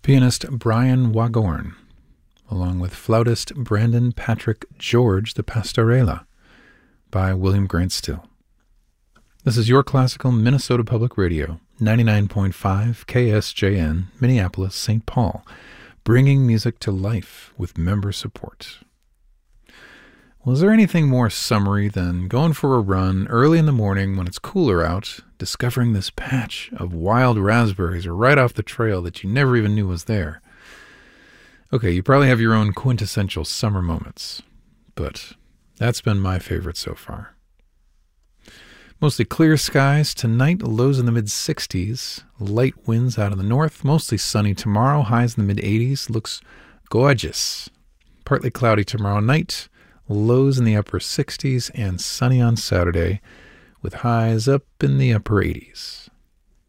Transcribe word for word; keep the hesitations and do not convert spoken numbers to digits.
pianist Brian Wagorn, along with flautist Brandon Patrick George the Pastorella by William Grant Still. This is Your Classical Minnesota Public Radio, ninety-nine point five K S J N, Minneapolis, Saint Paul, bringing music to life with member support. Well, is there anything more summery than going for a run early in the morning when it's cooler out, discovering this patch of wild raspberries right off the trail that you never even knew was there? Okay, you probably have your own quintessential summer moments, but that's been my favorite so far. Mostly clear skies tonight, lows in the mid sixties, light winds out of the north, mostly sunny tomorrow, highs in the mid eighties, looks gorgeous. Partly cloudy tomorrow night, lows in the upper sixties, and sunny on Saturday with highs up in the upper eighties.